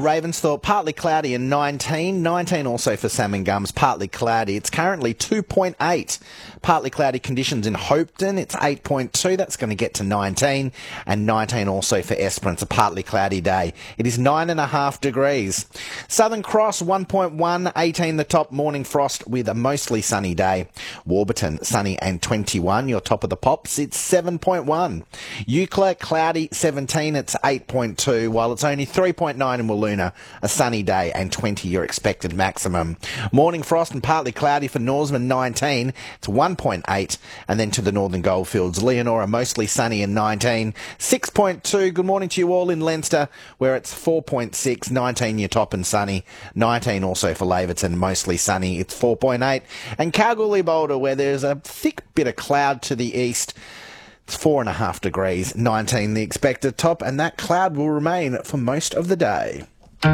Ravensthorpe, partly cloudy and 19. 19 also for Salmon Gums, partly cloudy. It's currently 2.8. Partly cloudy conditions in Hopetoun. It's 8.2. That's going to get to 19. And 19 also for Esperance, a partly cloudy day. It is 9.5 degrees. Southern Cross, 1.1. 18 the top. Morning frost with a mostly sunny day. Warburton, sunny and 21. Your top of the pops, it's 7.1. Eucla, cloudy, 17. It's 8.2. While it's only 3.9 in Wiluna, a sunny day and 20 your expected maximum. Morning frost and partly cloudy for Norseman, 19. It's 1.8. And then to the Northern Goldfields, Leonora, mostly sunny and 19. 6.2. Good morning to you all in Leinster, where it's 4.6. 19 your top and sunny. 19 also for Laverton, mostly sunny. It's 4.8. And Kalgoorlie Boulder, where there's a thick bit of cloud to the east. It's 4.5 degrees, 19 the expected top, and that cloud will remain for most of the day.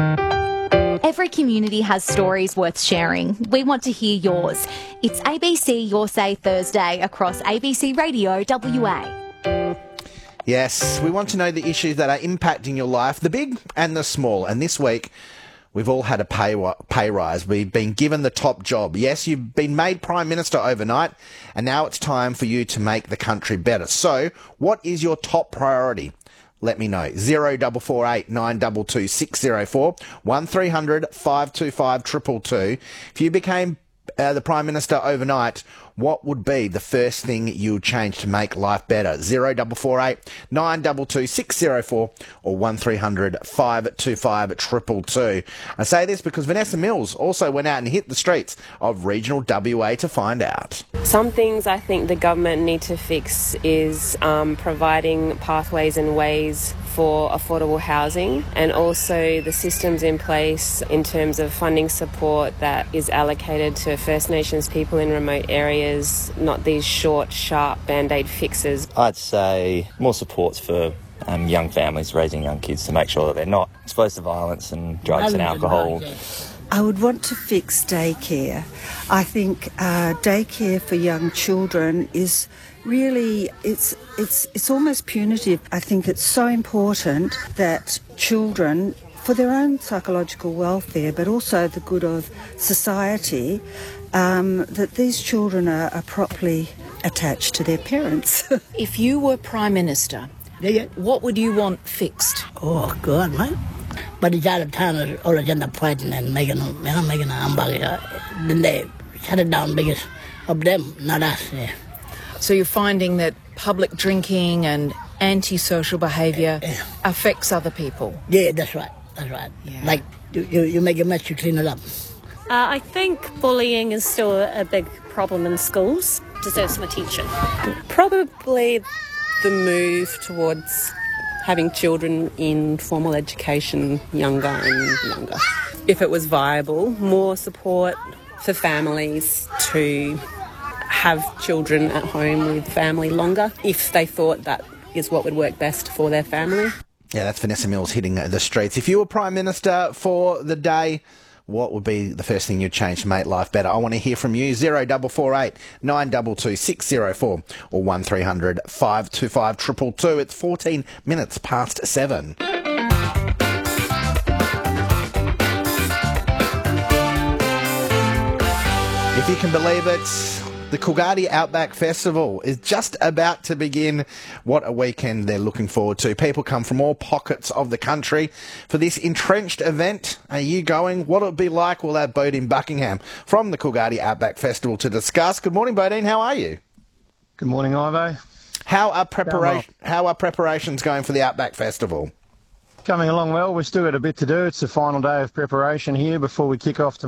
Every community has stories worth sharing. We want to hear yours. It's ABC Your Say Thursday across ABC Radio WA. Yes, we want to know the issues that are impacting your life, the big and the small. And this week, we've all had a pay rise. We've been given the top job. Yes, you've been made Prime Minister overnight, and now it's time for you to make the country better. So, what is your top priority? Let me know. 0448 922 604 1300 525 222. If you became the Prime Minister overnight, what would be the first thing you would change to make life better? 0448 922 604 or 1300 525 222. I say this because Vanessa Mills also went out and hit the streets of regional WA to find out. Some things I think the government need to fix is providing pathways and ways for affordable housing, and also the systems in place in terms of funding support that is allocated to First Nations people in remote areas, not these short, sharp Band-Aid fixes. I'd say more supports for young families raising young kids to make sure that they're not exposed to violence and drugs and alcohol. I would want to fix daycare. I think daycare for young children is really, it's almost punitive. I think it's so important that children, for their own psychological welfare, but also the good of society, that these children are properly attached to their parents. If you were Prime Minister, what would you want fixed? Oh, God, mate. But it's out of town, all of them fighting and making a hamburger. Then they shut it down because of them, not us. Yeah. So you're finding that public drinking and antisocial behaviour affects other people? Yeah, that's right. That's right. Yeah. Like, you make a mess, you clean it up. I think bullying is still a big problem in schools. Deserves some attention. Probably the move towards having children in formal education younger and younger. If it was viable, more support for families to have children at home with family longer, if they thought that is what would work best for their family. Yeah, that's Vanessa Mills hitting the streets. If you were Prime Minister for the day, what would be the first thing you'd change to make life better? I want to hear from you. 0448 922 604 or 1300 525 222. It's 14 minutes past 7. If you can believe it, the Coolgardie Outback Festival is just about to begin. What a weekend they're looking forward to. People come from all pockets of the country for this entrenched event. Are you going? What it'll be like? We'll have Bodine Buckingham from the Coolgardie Outback Festival to discuss. Good morning, Bodine. How are you? Good morning, Ivo. How are preparations going for the Outback Festival? Coming along well. We've still got a bit to do. It's the final day of preparation here before we kick off tomorrow.